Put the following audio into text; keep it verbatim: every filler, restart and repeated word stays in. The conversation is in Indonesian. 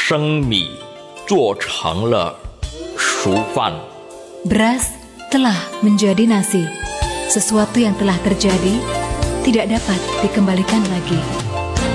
生米做成了熟饭。 Beras telah menjadi nasi. Sesuatu yang telah terjadi tidak dapat dikembalikan lagi.